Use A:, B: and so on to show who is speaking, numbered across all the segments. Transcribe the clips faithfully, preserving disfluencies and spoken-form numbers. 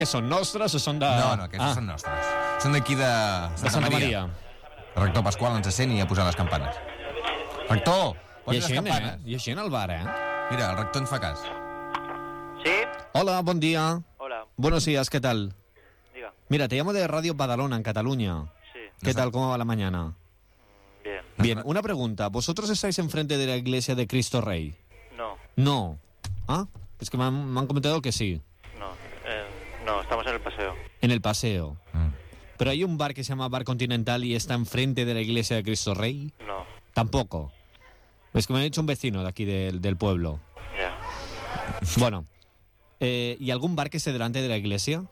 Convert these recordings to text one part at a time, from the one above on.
A: Que són nostres o són de...
B: No, no, aquests
A: ah.
B: són nostres. Són d'aquí de Santa,
A: De Santa
B: Maria.
A: Maria.
B: El rector Pasqual ens sent i a posar les campanes. Rector,
A: Hi
B: posa
A: ha
B: les
A: gent, eh?
B: campanes.
A: Hi ha gent al bar, eh?
B: Mira, el rector ens fa cas.
C: ¿Sí?
A: Hola, buen día.
C: Hola,
A: Buenos días, ¿qué tal?
C: diga.
A: Mira, te llamo de Radio Badalona, en Cataluña.
C: Sí,
A: ¿Qué tal? ¿Cómo va la mañana?
C: bien.
A: Bien, una pregunta. ¿Vosotros estáis enfrente de la iglesia de Cristo Rey?
C: No,
A: No. ¿Ah? Es que me han, me han comentado que sí.
C: no, eh, no, estamos en el paseo.
A: En el paseo.
B: Mm.
A: Pero hay un bar que se llama Bar Continental y está enfrente de la iglesia de Cristo Rey.
C: No,
A: Tampoco. Es que me ha dicho un vecino de aquí del, del pueblo.
C: ya.
A: Bueno, eh, ¿y algún bar que esté delante de la iglesia?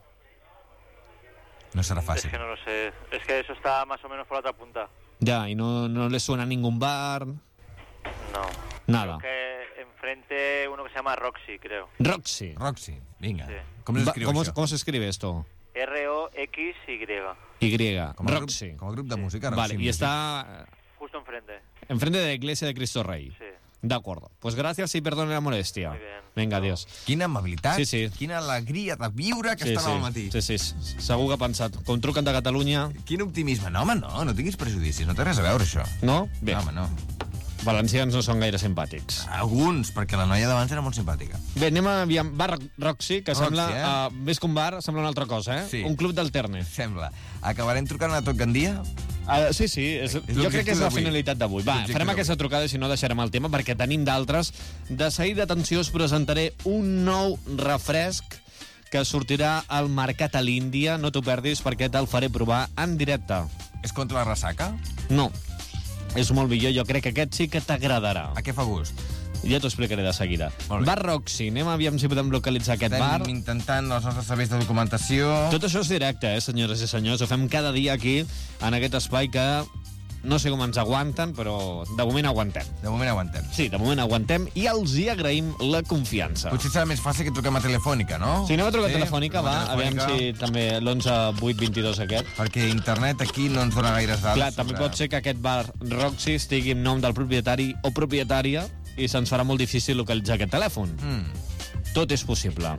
B: No serà
C: Es
B: fàcil.
C: que no lo sé. Es que eso está más o menos por la otra punta.
A: Ya, y no, no le suena a ningún bar,
C: No.
A: nada.
C: Que enfrente uno que se llama Roxy, creo.
A: Roxy.
B: Roxy, vinga.
C: Sí.
B: Com
A: Va-
B: s'escriu
A: ¿Cómo,
B: això?
A: ¿Cómo se escribe esto?
C: R O X Y.
A: Y.
B: Com a,
A: Roxy.
B: grup, com a grup de música. Roxy
A: Vale, y
B: Music.
A: está
C: Justo enfrente.
A: enfrente de la iglesia de Cristo Rey.
C: Sí.
A: De acuerdo. Pues gracias y perdone la molestia.
C: Muy bien.
A: Venga, adiós.
B: Quina amabilitat,
A: Sí, sí.
B: quina alegria de viure que
A: Sí,
B: estava
A: sí,
B: al matí.
A: sí, sí, segur que ha pensat. Com truquen de Catalunya,
B: Quin optimisme. No, home, no, no tinguis prejudicis, no té res a veure, això.
A: no? Bé,
B: No, home, no.
A: valencians no són gaire simpàtics.
B: Alguns, perquè la noia d'abans era molt simpàtica.
A: Bé, anem a aviam, bar Roxy, que
B: Roxy,
A: sembla,
B: eh?
A: uh, més que un bar, sembla una altra cosa, eh?
B: Sí.
A: Un club d'alterne.
B: Sembla. Acabarem trucant a tot Gandia?
A: Uh, sí, sí, és, jo
B: l'objectiu
A: crec que és la
B: d'avui.
A: finalitat d'avui. Va,
B: L'objectiu
A: farem
B: d'avui.
A: aquesta trucada i si no deixarem el tema perquè tenim d'altres. De seguida, atenció, us presentaré un nou refresc que sortirà al mercat a l'Índia. No t'ho perdis perquè te'l faré provar en directe.
B: És contra la ressaca?
A: No, és molt millor, jo crec que aquest sí que t'agradarà.
B: A què fa gust?
A: Ja t'ho explicaré de seguida.
B: Molt bé.
A: Bar Roxy, anem a aviam si podem localitzar aquest
B: Estem
A: bar.
B: intentant els nostres serveis de documentació.
A: Tot això és directe, eh, senyores i senyors. Ho fem cada dia aquí, en aquest espai que no sé com ens aguanten, però de moment aguantem.
B: De moment aguantem.
A: Sí, de moment aguantem i els hi agraïm la confiança.
B: Potser serà més fàcil que truquem a Telefònica, no?
A: Si anem a trucar
B: Sí,
A: telefònica,
B: truquem
A: va,
B: a
A: aviam
B: Telefònica,
A: si també l'onze vuit vint dos aquest.
B: Perquè internet aquí no ens dona gaires dades.
A: Clar, també pot ser que aquest bar Roxy estigui en nom del propietari o propietària i se'ns farà molt difícil localitzar aquest telèfon.
B: Mm.
A: Tot és possible.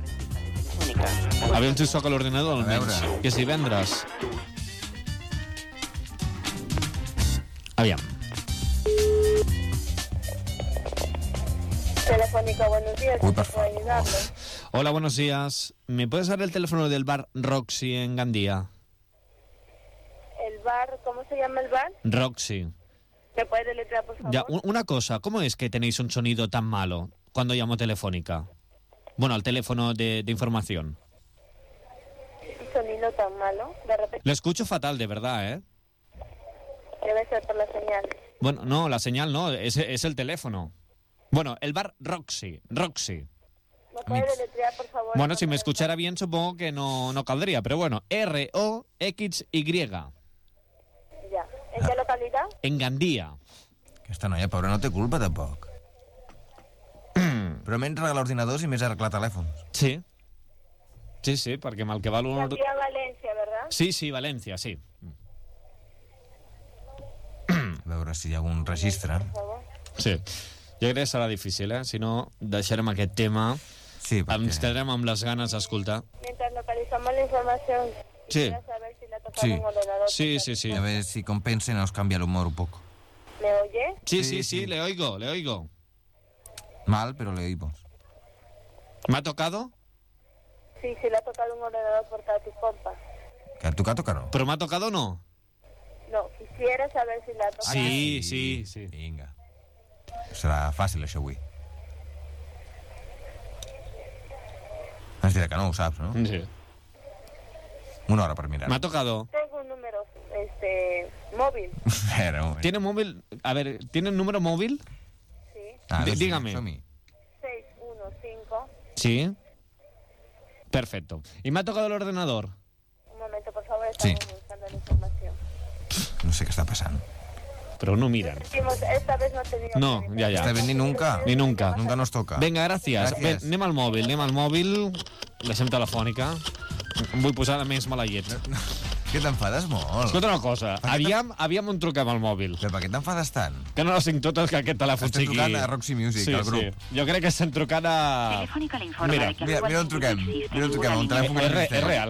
A: Aviam si soc a l'ordinador,
B: A
A: almenys.
B: veure.
A: Que és divendres. Aviam.
D: Telefónica, buenos días.
B: Uy,
D: ¿En qué
B: por
D: puedo
B: favor.
D: ayudarle?
A: Hola, buenos días. ¿Me puedes dar el teléfono del bar Roxy en Gandía?
D: El bar, ¿cómo se llama el bar?
A: Roxy.
D: ¿Me puede deletrear, por favor?
A: Ya, un- una cosa, ¿cómo es que tenéis un sonido tan malo cuando llamo telefónica? Bueno, al teléfono de, de información.
D: Un sonido tan malo, de repente
A: Lo escucho fatal, de verdad, ¿eh?
D: debe ser por la señal.
A: Bueno, no, la señal no, es, es el teléfono. Bueno, el bar Roxy, Roxy.
D: ¿Me puede
B: Amics.
D: deletrear, por favor?
A: Bueno,
D: el
A: si me
D: nombre del
A: escuchara bien supongo que no, no caldría, pero bueno, R O X Y,
D: bar? Ya. ¿En qué localidad?
A: en Gandía.
B: Aquesta noia, pobra, no té culpa, tampoc. Però menys regalar ordinadors i més arreglar telèfons.
A: Sí. Sí, sí, perquè amb el que val un...
D: Aquí a Valencia, ¿verdad?
A: Sí, sí, València, sí.
B: A veure si hi ha algun registre.
D: Por favor.
A: Sí. Jo crec que serà difícil, eh? Si no, deixarem aquest tema.
B: Sí, perquè...
A: Ens quedarem amb les ganes d'escoltar.
D: Mientras localizamos la información,
A: Sí.
D: quisiera saber si le ha tocado
B: Sí.
D: un ordenador.
A: Sí, sí, sí.
B: A veure si compensa i nos canvia l'humor un poc.
D: ¿Me oye?
A: Sí,
B: Sí,
A: sí, sí,
B: sí.
A: le oigo, le oigo.
B: Mal, però le oímos.
A: ¿Me ha tocado?
D: Sí, sí le ha tocado un ordenador portátil, compa.
B: Que ha tocat o que no?
A: ¿Pero me ha tocado o no?
D: No, quisiera saber si le ha tocado.
A: Sí, sí, sí.
B: Vinga. Serà fàcil, això, avui. Ens dirà que no ho saps, no?
A: Sí.
B: Una hora per mirar.
A: ¿Me ha tocado?
D: Tengo un número este, móvil.
B: A veure, un moment.
A: ¿Tiene móvil? A ver, ¿tiene un número móvil?
D: Sí.
B: Ah,
A: Dí-
B: doncs
A: dígame.
B: som-hi.
D: seis uno cinco.
A: Sí. Perfecto. ¿Y me ha tocado el ordenador?
D: Un momento, por favor,
B: Sí.
D: estamos buscando la información.
B: No sé què està passant.
A: Pero no miran.
D: Decimos, esta vez no he tenido...
A: No,
D: problema.
A: ya, ya.
B: Esta vez ni nunca.
A: Ni nunca.
B: Nunca nos toca.
A: Vinga, gràcies.
B: Gràcies.
A: Bé, anem al mòbil, anem al mòbil. Deixem telefònica. Em vull posar de més mala llet.
B: Que t'enfades molt.
A: Escolta una cosa, aviam, aviam on truquem al mòbil.
B: Però per què t'enfades tant?
A: Que no les tinc totes, que aquest telèfon
B: Estem
A: sigui...
B: trucant a Roxy Music,
A: sí,
B: al grup.
A: Sí. Jo crec que estem trucant a...
E: Telefónica le informa
A: Mira,
E: de que
B: Mira, mira on truquem. Mira on truquem, a un telèfon que no
A: És, re, és
B: existeix.
A: real.